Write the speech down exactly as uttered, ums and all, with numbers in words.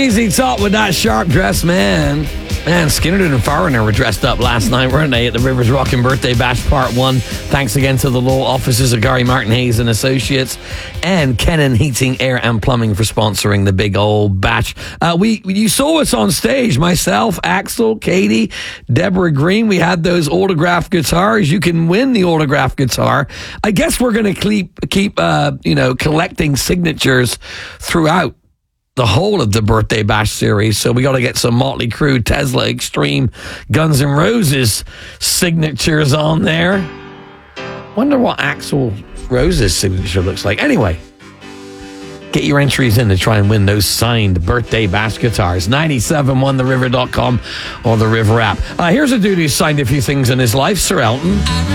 Easy Talk with that sharp dressed man. Man, Skinner and Foreigner were dressed up last night, weren't they, at the Rivers Rockin' Birthday Bash Part one. Thanks again to the law offices of Gary Martin Hayes and Associates and Kennan Heating, Air and Plumbing for sponsoring the big old bash. Uh, we You saw us on stage, myself, Axel, Katie, Deborah Green. We had those autographed guitars. You can win the autographed guitar. I guess we're going to keep, keep uh, you know, collecting signatures throughout the whole of the Birthday Bash series, so we got to get some Motley Crue, Tesla Extreme, Guns N' Roses signatures on there. Wonder what Axl Rose's signature looks like. Anyway, get your entries in to try and win those signed Birthday Bash guitars. ninety-seven one the river dot com or the River app. Uh, here's a dude who's signed a few things in his life, Sir Elton.